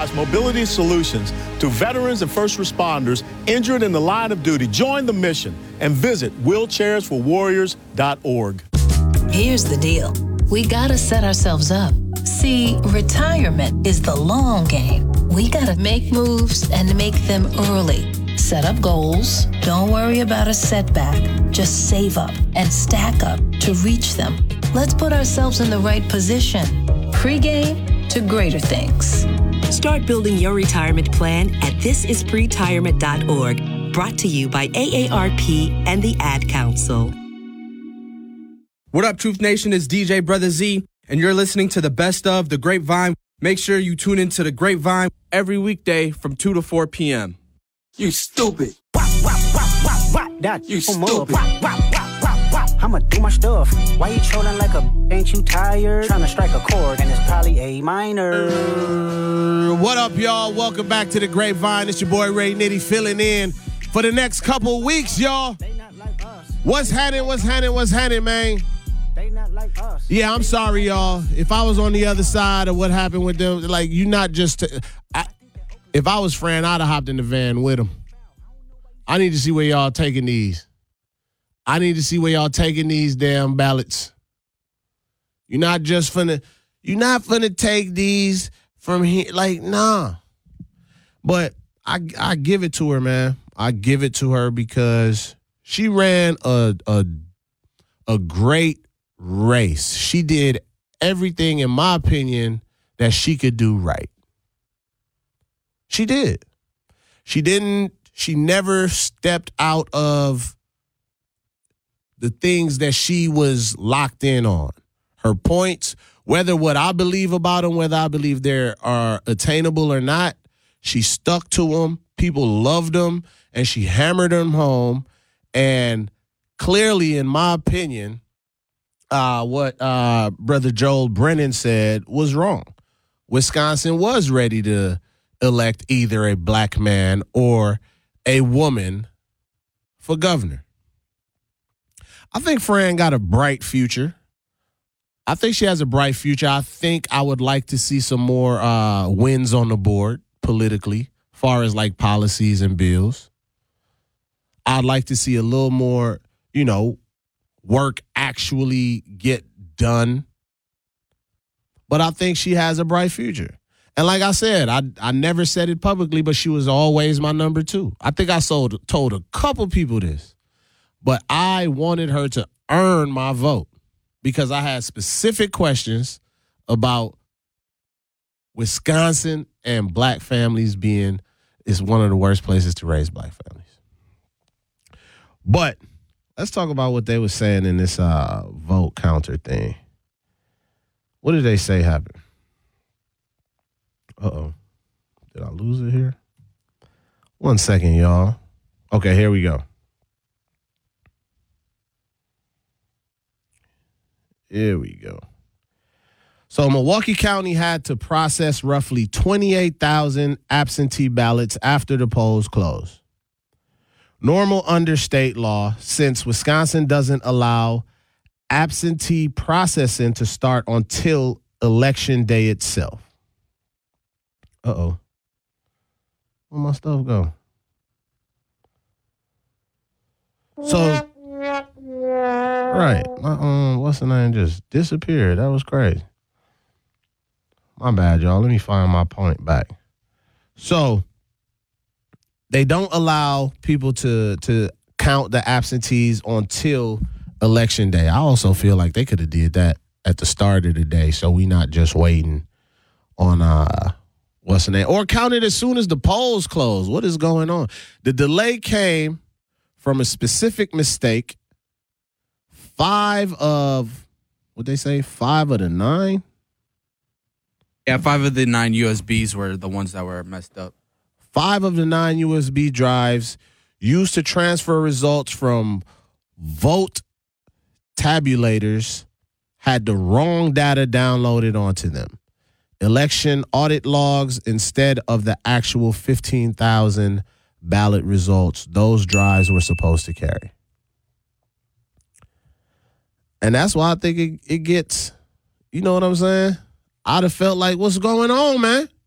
provides mobility solutions to veterans and first responders injured in the line of duty. Join the mission and visit wheelchairsforwarriors.org. Here's the deal. We gotta set ourselves up. See, retirement is the long game. We gotta make moves and make them early. Set up goals. Don't worry about a setback. Just save up and stack up to reach them. Let's put ourselves in the right position. Pre-game to greater things. Start building your retirement plan at thisispretirement.org. Brought to you by AARP and the Ad Council. What up, Truth Nation? It's DJ Brother Z, and you're listening to the best of The Grapevine. Make sure you tune into The Grapevine every weekday from 2 to 4 p.m. You stupid. That you stupid. I'ma do my stuff. Why you trolling like a ain't you tired? Trying to strike a chord and it's probably A minor. What up, y'all? Welcome back to The Grapevine. It's your boy Ray Nitty filling in for the next couple weeks, y'all. What's happening, man? They not like us. Yeah, I'm sorry, y'all. If I was on the other side of what happened with them, like, you not just... if I was Fran, I'd have hopped in the van with them. I need to see where y'all taking these. I need to see where y'all taking these damn ballots. You're not finna take these from here. Like, nah. But I give it to her, man. I give it to her because she ran a great race. She did everything, in my opinion, that she could do right. She did. She never stepped out of the things that she was locked in on. Her points, whether what I believe about them, whether I believe they are attainable or not, she stuck to them. People loved them, and she hammered them home. And clearly, in my opinion, what Brother Joel Brennan said was wrong. Wisconsin was ready to elect either a black man or a woman for governor. I think Fran got a bright future. I think she has a bright future. I think I would like to see some more wins on the board politically, as far as like policies and bills. I'd like to see a little more, work actually get done. But I think she has a bright future. And like I said, I never said it publicly, but she was always my number 2. I think I told a couple people this. But I wanted her to earn my vote because I had specific questions about Wisconsin and black families is one of the worst places to raise black families. But let's talk about what they were saying in this vote counter thing. What did they say happened? Uh-oh. Did I lose it here? 1 second, y'all. Okay, here we go. Here we go. So Milwaukee County had to process roughly 28,000 absentee ballots after the polls closed. Normal under state law, since Wisconsin doesn't allow absentee processing to start until Election Day itself. Uh-oh. Where'd my stuff go? So... Right. What's the name just disappeared. That was crazy. My bad, y'all. Let me find my point back. So they don't allow people to count the absentees until Election Day. I also feel like they could have did that at the start of the day, so we not just waiting on what's the name, or count it as soon as the polls close. What is going on? The delay came from a specific mistake. 5 of the 9? Yeah, 5 of the 9 USBs were the ones that were messed up. 5 of the 9 USB drives used to transfer results from vote tabulators had the wrong data downloaded onto them. Election audit logs instead of the actual 15,000 ballot results those drives were supposed to carry. And that's why I think it gets, you know what I'm saying? I'd have felt like, what's going on, man?